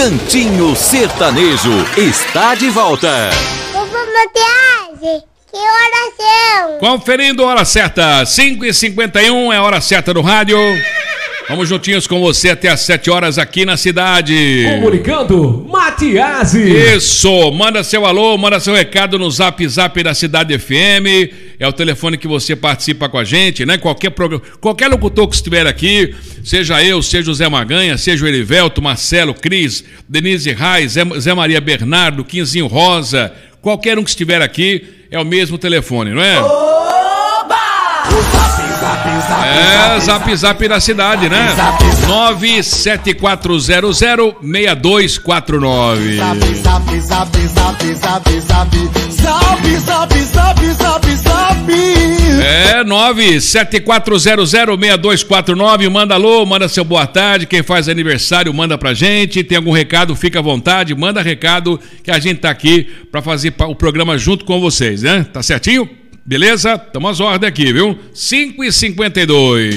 Cantinho Sertanejo está de volta. Matias, que oração? Conferindo a hora certa, 5h51 é a hora certa do rádio. Vamos juntinhos com você até às 7 horas aqui na cidade. Comunicando, Matias. Isso, manda seu alô, manda seu recado no Zap Zap da Cidade FM. É o telefone que você participa com a gente, né? Qualquer locutor que estiver aqui, seja eu, seja o Zé Maganha, seja o Erivelto, Marcelo, Cris, Denise Reis, Zé Maria Bernardo, Quinzinho Rosa, qualquer um que estiver aqui, é o mesmo telefone, não é? É, Zap Zap da cidade, né? 974006249. É, 974006249. Manda alô, manda seu boa tarde. Quem faz aniversário, manda pra gente. Tem algum recado, fica à vontade. Manda recado que a gente tá aqui pra fazer o programa junto com vocês, né? Tá certinho? Beleza? Tamo às ordens aqui, viu? 5h52.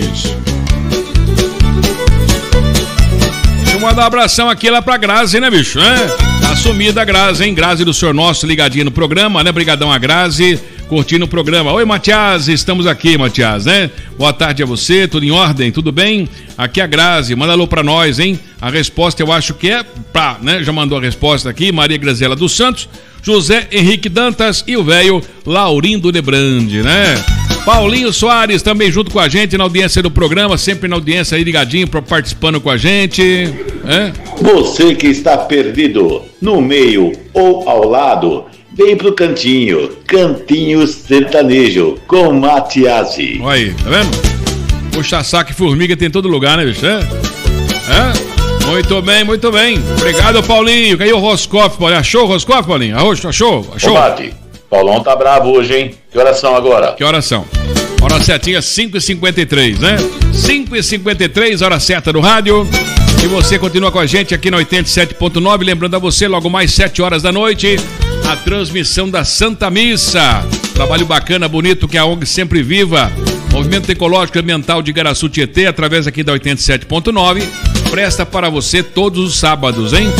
Deixa eu mandar um abração aqui lá pra Grazi, né, bicho? Tá sumida a Grazi, hein? Grazi do Senhor Nosso, ligadinha no programa, né? Brigadão a Grazi, curtindo o programa. Oi, Matias, estamos aqui, Matias, né? Boa tarde a você, tudo em ordem, tudo bem? Aqui é a Grazi, manda alô pra nós, hein? A resposta eu acho que é pá, né? Já mandou a resposta aqui, Maria Graziela dos Santos, José Henrique Dantas e o velho Laurindo Nebrande, né? Paulinho Soares também junto com a gente na audiência do programa, sempre na audiência aí ligadinho, participando com a gente. Você que está perdido no meio ou ao lado, vem pro Cantinho Sertanejo com Matiasi. Olha aí, tá vendo? Puxa saco e formiga tem em todo lugar, né, bicho? Muito bem, muito bem. Obrigado, Paulinho. Caiu o Roscoff, Paulinho. Achou o Roscoff, Paulinho? Achou? Ô, Mati, Paulão tá bravo hoje, hein? Que oração agora? Que oração? Hora certinha, 5h53, né? 5h53, hora certa do rádio. E você continua com a gente aqui na 87.9. Lembrando a você, logo mais 7 horas da noite, a transmissão da Santa Missa. Trabalho bacana, bonito, que a ONG Sempre Viva, Movimento Ecológico e Ambiental de Igaraçu Tietê, através aqui da 87.9, presta para você todos os sábados, hein?